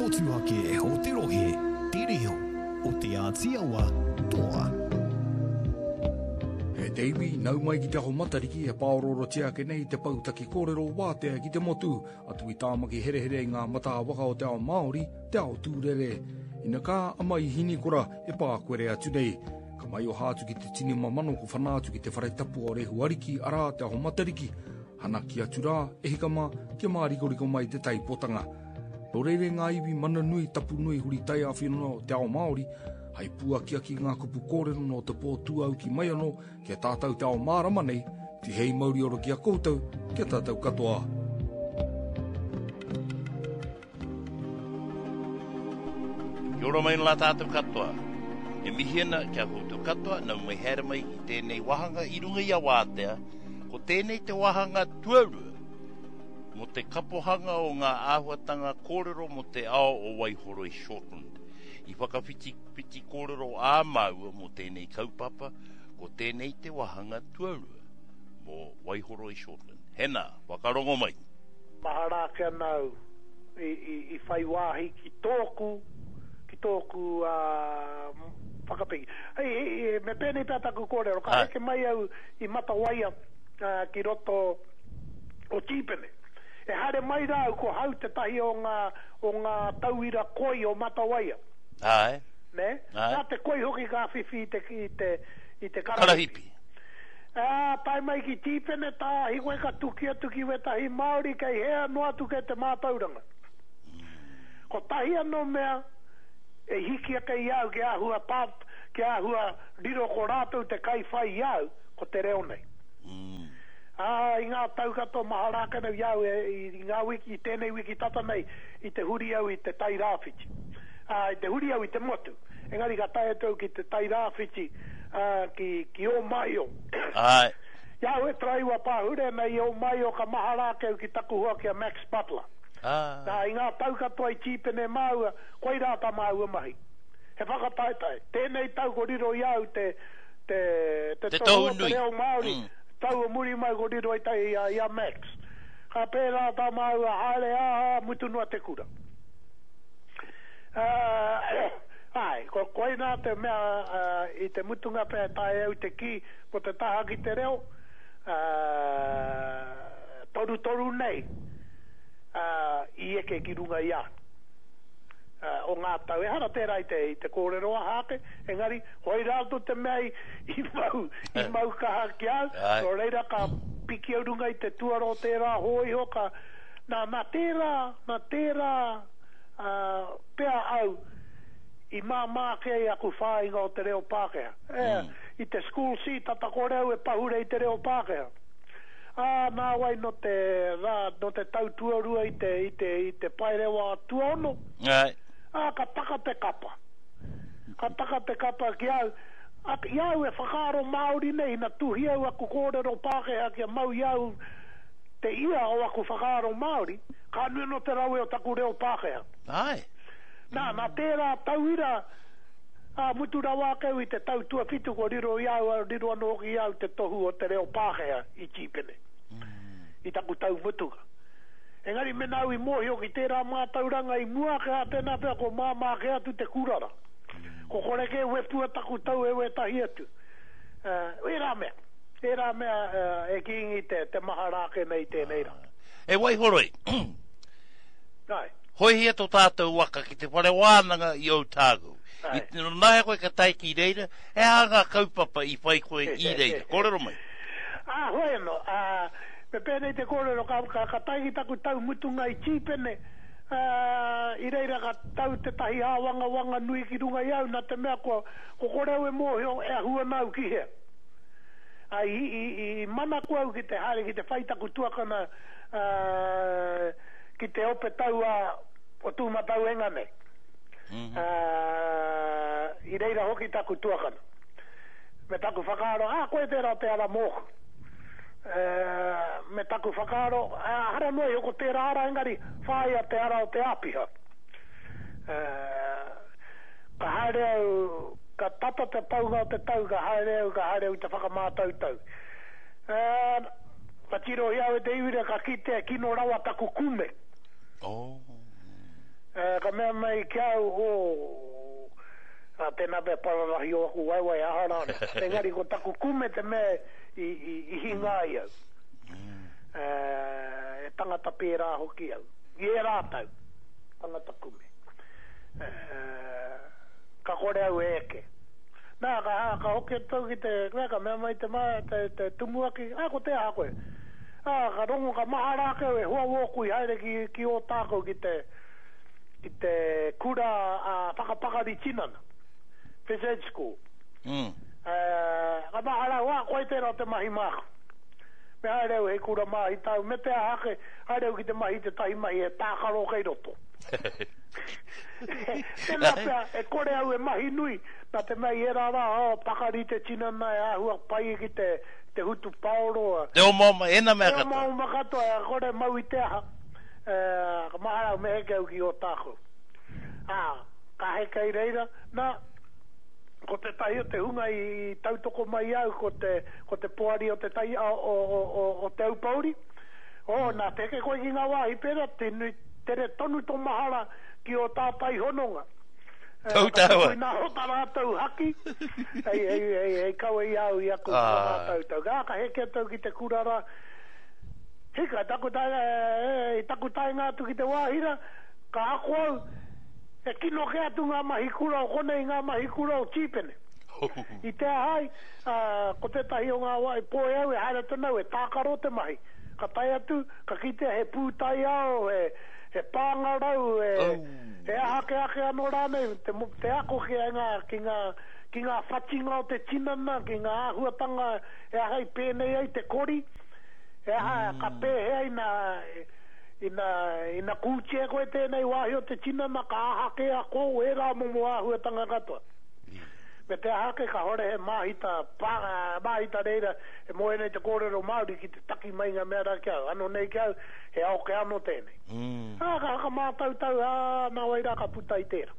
motuake o te rohe, te reo, o te atia wa toa. He Davey, nau mai ki te aho matariki he pāororo tia ke nei te pautaki kōrero wātea ki te motu, atu i tāmaki here ngā mata waka o te ao Māori, te ao tūrere. Ina kā amai hini kora e pākwere atu nei. Ka mai o hātu ki te tini mamano ko whanātu ki te wharaitapu o rehu ariki arā te aho matariki. Hana ki atu rā, e hikama, ki māriko mai te taipotanga. Nō reire ngā iwi mana nui tapu nui huri tai a whenua o te ao Māori, hei puaki aki ngā kupu kōrero no te pō tuau ki mai anō, kia tātou te ao mārama nei, ti hei mauri oro ki a koutou, kia tātou katoa. Kia ora mai nā tātou katoa. E mihiana kia koutou katoa, nau mai here mai i tēnei wahanga i runga i a wātea, ko tēnei te wahanga tuarua, mo te kapohanga o ngā āhuatanga kōrero mo te ao o Waihoroi Shortland. I whakawhiti kōrero ā maua mo tēnei kaupapa, ko tēnei te wahanga tuarua mo Waihoroi Shortland. Hena, wakarongo mai. Mahara kia nau i whai wāhi ki tōku whakapiki. Hei, me pēnei tātaku kōrero, ka heke mai au i Matawaia ki roto o Tīpene. E hare mai rau ko hau te tahi o ngā tauira koi o Matawaia. Ai. Ne? Nā te koi hoki ka whiwhi i te Karahipi. Tai mai ki Tīpene, tā hiwe ka tuki we tahi Māori kei hea noa tuke te mātauranga. Ko tahi anō mea, e hiki a kei iau ki ahua riro ko rātou te kai whai iau, ko te reo nei. I ngā taukato maharaka nau iau i ngā wiki, i tēnei wiki tata nei, i te huri au i te tai rāwhiti. I te huri au i te motu. Engari ka tai atau ki te tai rāwhiti ki o Maio. Ai. Iau e traiwa pāhure nei o Maio ka maharaka au ki taku hua ki a Max Butler. I ngā taukato ai Tīpene maua, koi rāta maua mahi. He whakataitai. Tēnei tau ko riro iau te tohua te reo Māori. Tau o muri mai ko riro ai tai i a Max. Ka pērā tā maua haere mutu noa te kura. Ai, ko koe nā te mea i te mutunga pēr tai au te ki po te taha ki te reo toru nei i eke ki runga i a. O ngā tau e hara tērā i te kōrero a hake, engari hoi rātou te mea i mau kaha ki au, o reira ka piki au runga i te tuaro tērā hoi hoka, nā tērā pēa au i mā kei aku whāinga o te reo Pākehā. I te school seat tata koreu e pahure i te reo Pākehā. Nā wai no te tau tuarua i te pairewa tuono. Ka taka te kapa. Ka taka te kapa ki au. Iau e whakaro Māori nei, na tuhi au aku kōrero Pākehā ki a mau iau te ia o aku whakaro Māori, ka nui no te raue o taku reo Pākehā. Ai. Nā tērā tauira mutu rawa keu i te tau tua fitu ko riro anō ki iau te tohu o te reo Pākehā i Tīpene. I taku tau mutuka. Engari menau i mohio ki tērā mātauranga i mua kea tēnā pēr ko māmā kea tu te kurara. Ko kore ke wepua taku tau e we tahi atu. E rā mea e kiingi te maharake nei tēnei rā. E Waihoroi. Ai. Hoi hia tō tātou waka ki te whare wānanga i Otago. I te nahe koe ka taiki i reira, e hanga kaupapa i whai koe i reira. Kōrero mai. Hoi anō. Me pēnei te kōrero ka taiki taku tau mutunga i Tīpene. I reira ka tau te tahi wanga nui ki runga iau, na te mea ko koreu e mōhio e ahua nau ki hea. I mana kua au ki te haere ki te whaitaku tuakana ki te ope tau o tūmatau engane. I reira hoki taku tuakana. Me taku whakaro, koe tērā te ara mōku. Me taku whakaro, hara noi hoko tērā ara engari, whaia te ara o te apiha. Ka haere au, ka tata te paunga o te tau, ka haere au te whakamātau tau. Ka tiro hiau e te iwira ka kite kino rawa taku kume. mea mai kia o tēnā pe paralahi o aku waiwai aharana. Engari ko taku kume te mea i hinga ia. E tangata pērā hoki au. I e rātau. Tangata kume. Ka kore au eke. Nā, ka hoki tau ki te, ka mea mai te tumuaki, ko te a koe. Ka rongo ka maharake e hua woku i haere ki o tākou ki te kura whakapakari tinana. Phys Ed School. Ka mahara wā koe tērā te mahi mako. Me haereu he kura mahi tau. Me te ahake, haereu ki te mahi te tahi mahi e tākaro kei roto. Tēnā pia, e kore au e mahi nui. Nā te mei e rara, pakari te tinana e ahua pai ki te hutu paoro. Te o mauma, ena mea katoa. Te o mauma katoa, e kore mau i te aha. Ka mahara me heke au ki o tāko. Ka heke i reira. Nā, ko te tahi o te hunga i tautoko mai au, ko te poari o te tahi o te aupauri. Nā teke koe ki ngā wāhi pera, tere tonu to mahara ki o tāpai hononga. Tautaua. Nā hota rātau haki. Hei kaua i au i aku rātau. Ka heke tau ki te kurara. Hika, taku tai ngātu ki te wāhira. Ka ako au. E kino ke atu ngā mahikura o kone i ngā mahikura o tīpene. I te ahai, ko te tahi o ngā wai poe au e haere tanau e tākaro te mahi. Ka tai atu, ka kitea he pūtai au, he pāngarau, he ahake anō rānei, te ako ki ngā whatinga o te tinana, ki ngā ahuatanga e ahai pēnei ai te kori, e ahai ka pēhea ina kūtia koe tēnei wāhi o te tinana ka ahake a kou e rā momo ahuatanga katoa. Me te ahake ka hore he mahita reira e moe nei te kōrero Māori ki te taki mai ngā mea rā kia. Ano nei kia he ao ke ano tēnei. Ka haka mātautau, nā wai rā ka puta i tēra.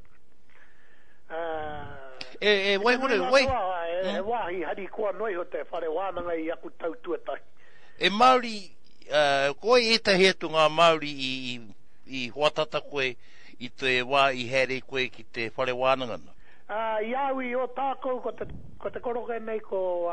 E wāhi hari kua noi ho te whare wānanga i aku tau tuatai. E Māori, koe e tahi atu ngā Māori i huatata koe i te wā i here koe ki te whare wānangana. Iaui o tākou ko te koroke nei ko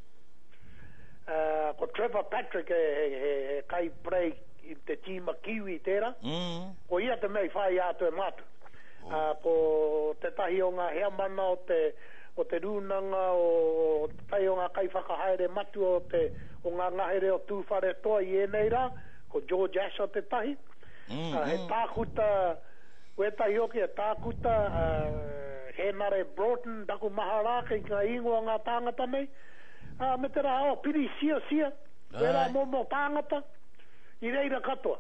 Trevor Patrick e kai prei i te tīma kiwi tērā. Ko ia te mei whai atu e mātu. Ko te tahi o ngā hea mana o te rūnanga o te tahi o ngā kai whakahaere matu o ngā ngahere o tūwhare toa i enei rā, ko George Ash o te tahi. He tākuta, wetahi oki e tākuta, he nare Broughton, daku maharā, kei ngā ingoa ngā tāngata nei. Me te rā, piri sia, wera momo tāngata, i reira katoa.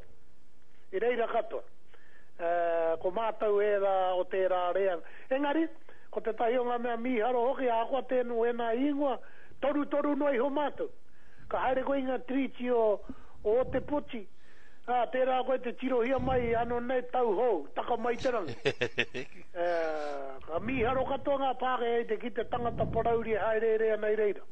Ko mātau e rā o tērā reang. Engari, ko te tahi o ngā mea miharo hoki, ākua tēnu e nā ingoa, toru noi ho mātau. Ka haere koe inga triti o te puti. Tērā koe te tirohia mai, ano nei tau hou, taka mai terangi. Ka miharo katoa ngā pāke e te ki te tangata parauri e haere rea nei reira.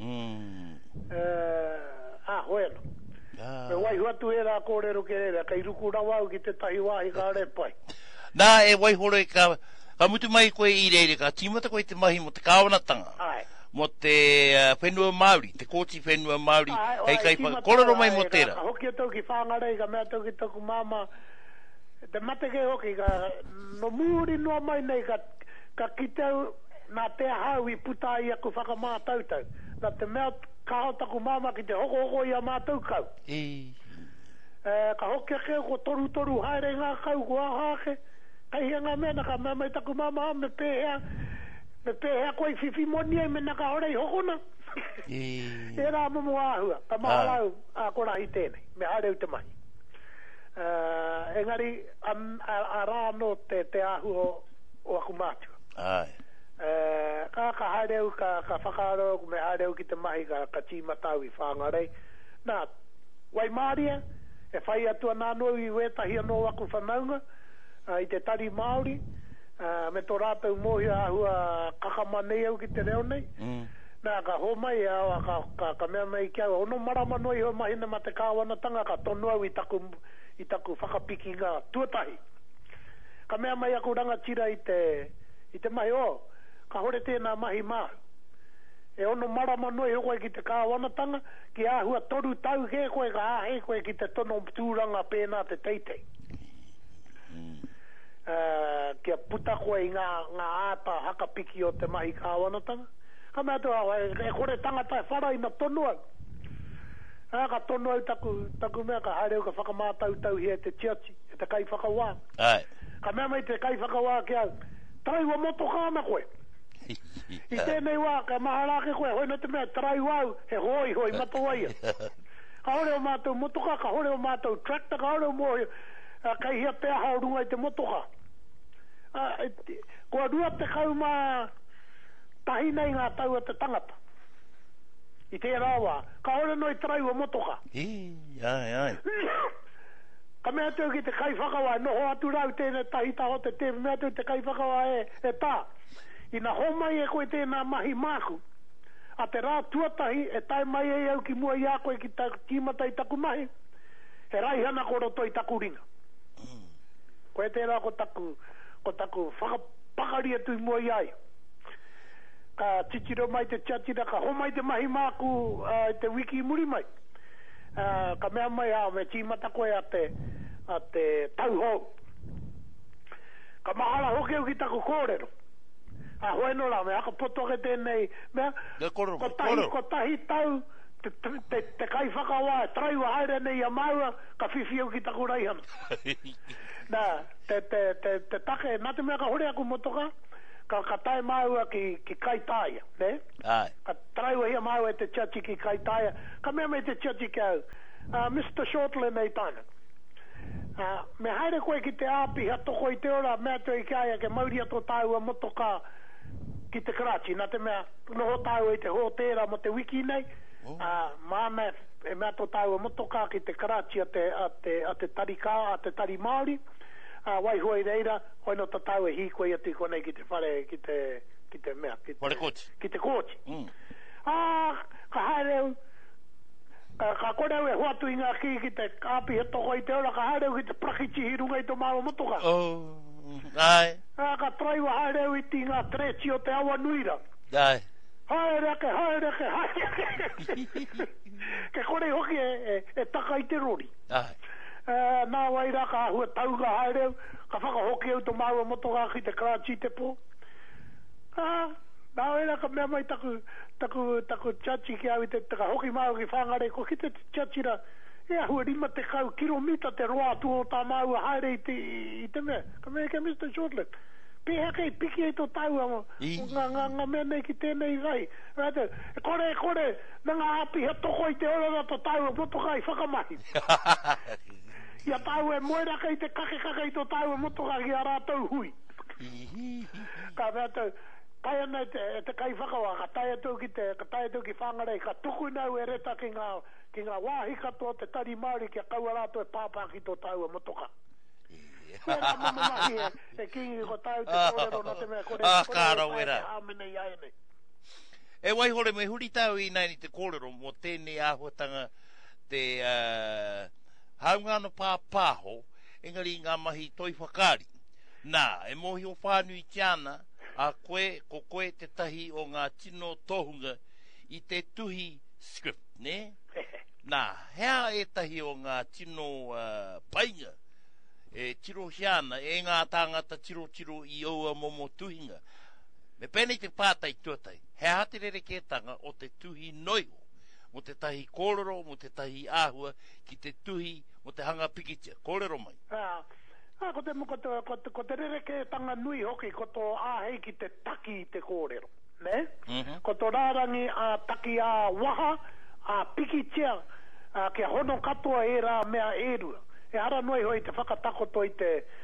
Hoena. Me wai huatu e rā kōrero ke reira, kei ruku rawau ki te tahi wāhi ka are pai. Nā e wai hore ka mutu mai koe i reire, ka tīmata koe te mahi mo te kāwanatanga. Mo te whenua Māori, te kōti whenua Māori, hei kai kororo mai mo tērā. Ka hoki atau ki whāngarei, ka mea tau ki taku māma, te mate ke hoki, ka no mūri noa mai nei, ka kitau nā te hau i puta i aku whakamātautau. Nā te mea kao taku māma ki te hoko i a mātau kau. Ka hoki ake ko toru haere ngā kau ko ahake, kai hia ngā mea, ka mea mai taku māma me pēhea, me pēhea koe whiwhi moni ai me naka horei hokona. E rā momo āhua, ka maharau korahi tēnei, me hareu te mai. Engari, a rā no te āhua o aku mātua. Ka hareu, ka whakaro, me hareu ki te mahi, ka tīmatau i whāngarei. Nā, wai Māria, e whai atua nāno i wetahi anō aku whanaunga, i te tari Māori, me tō rātou mohi ahua kakamanei au ki te reo nei. Nā ka homai ka mea mai kia ono marama noi ho mahina ma te kāwanatanga ka tonu au i taku whakapiki ngā tuatahi. ka mea mai aku rangatira i te mai o, ka hore tēnā mahi mahu. E ono marama noi ho koe ki te kāwanatanga, ki āhua toru tau ke koe ka āhe koe ki te tono tūranga pēnā te teitei. Kia puta koe i ngā āta hakapiki o te mahi kāwanatanga. Ka mea tu awa, e kore tangata e whara ina tonu au. Ka tonu au taku mea ka haereu ka whakamātau tau hia te tiachi, e te kai whakawā. Ka mea mai te kai whakawā ki au, traiwa moto kāna koe. I tēnei wā, ka maharake koe, hoi no te mea traiwa au, he hoi matoaia. Ka hore o mātou motoka, ka hore o mātou tractor, ka hore o mō kai hia pēa haurunga i te motoka. Kua rua te kauma tahinei ngā tau a te tangata. I tērā wā, ka hore noi traiwa motoka. Ai. Ka mea tau ki te kai whakawā, noho atu rau tēnei tahi taho te te, mea tau te kai whakawā e tā. Ina homai e koe tēnā mahi māku. A te rā tuatahi e tai mai e au ki mua i a koe ki kimata i taku mahi. He raihana ko roto i taku ringa. Koe tērā ko taku whakapakari atu i mua i ai. Ka titiro mai te tiatira, ka homai te mahi māku te wiki muri mai. Ka mea mai a me tīmata koe a te tauhou. Ka mahara hoke au ki taku kōrero. A hoi no la, me aka poto ke tēnei, mea, ko tahi tau, te kai whakawā, traiwa haere nei a maua, ka whiwhi au ki taku raihana. Nā, te take, nā te mea ka hore aku motoka, ka tae maua ki kai tāia, ne? Ka traiwa hia maua e te chachi ki kai tāia, ka mea mei te chachi ki au, Mr. Shortland nei tāna. Me haere koe ki te āpi, ha toko i te ora, mea tue i kia ke mauri ato tāua motoka, ki te Karachi, nā te mea noho tāua i te hōtera mo te wiki nei, māme e mea tō tāua motoka ki te Karachi a te tarika, a te tari Māori, wai hoi reira, hoi no tā tāua hi koe atu ko nei ki te whare, ki te mea, ki te kōchi. Ka haereu, ka koreu e huatu i ngā ki te kāpi he toko i te ora, ka haereu ki te prakichi hirunga i tō māua motoka. Ai. Ka traiwa haereu i ti ngā trechi o te awa nuira. Ai. Haereke. Ke kore hoki e taka i te rori. Ai. Nā waira ka hua tauga haereu, ka whakahoki au to māua motoka ki te Karachi te pō. Nā waira ka mea mai taku chachi ki au i te ka hoki māua ki whangare, ko ki te chachira, ea hua rima te kau kilomita te roa tu o tā māua haere i te mea. Ka mea ke Mr. Shortland. Pēhea kei piki e tō tāua mo. Ngā mea nei ki tēnei rai. Kore, nā ngā api he toko i te ora tō tāua motoka i whakamahi. Ia tāua e moera kei te kake i tō tāua motoka ki a rātou hui. Ka mea tau, kai ana te kai whakawa, ka tai atu ki whangarei, ka tuku nau e reta ki ngā wāhi katoa te tari Māori ki a kaua rātou e pāpā ki tō tāua motoka. Pēra mama mahi e kingi ko tāu te kōrero no te mea kore. Kāra wera. Āmene i aene. E wai hore me huri tāu i nai ni te kōrero mo tēnei āhuatanga te haungano pāpāho, engari ngā mahi toi whakari. Nā, e mohi o whānui tiana, a ko koe te tahi o ngā tino tohunga i te tuhi script, ne? Nā, hea e tahi o ngā tino painga, e tiro hiana, e ngā tāngata tiro i aua momo tuhinga. Me pēnei te pātai tuatai, hea te rerekētanga o te tuhi noiho, mo te tahi kōrero, mo te tahi āhua, ki te tuhi, mo te hanga pikitia. Kōrero mai. Ko te rerekētanga nui hoki, ko tō āhei ki te taki i te kōrero. Ne? Ko tō rārangi a taki a waha, a pikitia, ke hono katoa e rā mea ērua. E hara noi hoi te whakatakoto i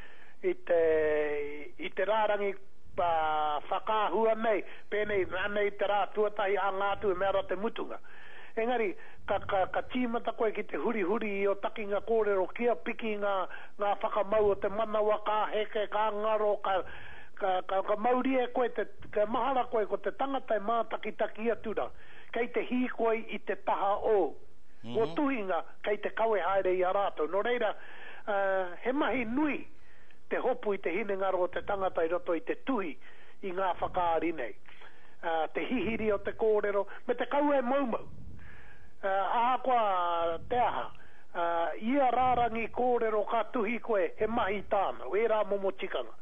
te rārangi whakāhua nei, pēnei anei te rā tuatahi a ngātu e mea rā te mutunga. Engari, ka tīmata koe ki te huri i o taki ngā kōrero kia piki ngā whakamau o te manawa, ka heke, ka ngaro, ka mauri e koe, ka mahara koe ko te tangata e mātaki atura, kei te hi koe i te taha o. O tuhinga kei te kawe haere i a rātou. No reira, he mahi nui te hopu I te hinengaro o te tangata I roto I te tuhi I ngā whakaari nei. Te hihiri o te kōrero, me te kau e maumau. Aha koa te aha. Ia rārangi kōrero ka tuhi koe he mahi tāna, e rā momo tikanga.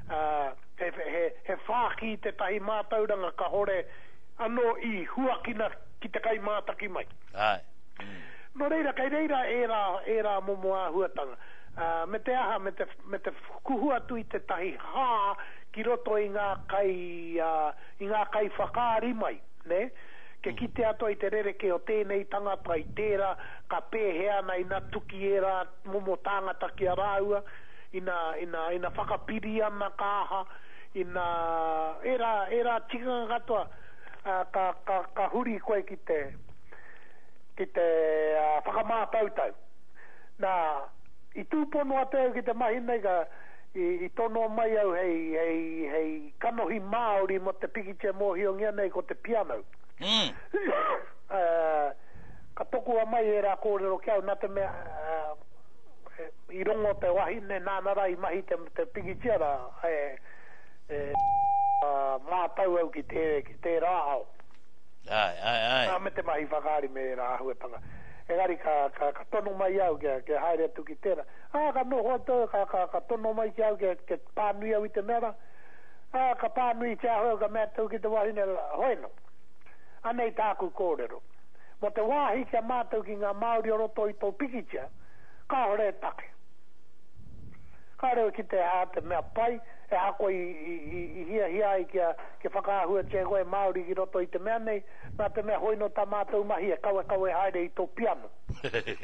He whāki te tahi mātauranga ka hore anō I huakina ki te kai mātaki mai. Ai. No reira, kai reira e rā momo a huatanga. Me te aha, me te kuhua tui te tahi hā ki roto I ngā kai whakaari mai, ne? Ke kite ato I te rereke o tēnei tangata I tērā, ka pēhea nei na tuki e rā momo tāngata ki a rāua, ina whakapiri ana kāha, e rā tikanga katoa, ka huri koe ki te whakamātautau. Nā, I tūpono ateu ki te mahi nei ka, I tono mai au hei kanohi Māori mo te pikitia mōhiongia nei ko te piano. Ka toku a mai e rā kōrero ki au nā te mea I rongo te wahi ne nānara I mahi te pikitia rā mātau au ki te rāhau. Ai. Me te mahi whakaari me rā huetanga. Engari ka tono mai au ke haere atu ki tēra. Ka noho atu, ka tono mai ki au ke pānui au I te mera. Ka pānui te ahoi ka mea tau ki te wahine hoeno. Anei tāku kōrero. Mo te wāhi kia mātau ki ngā Māori o roto I tō pikitia, ka hore take. Ka reo ki te hā te mea pai, e hako I hia ke whakaahua te koe Māori ki roto I te mea nei, nā te mea hoino tā mātau mahi e kawe haere I tō piano.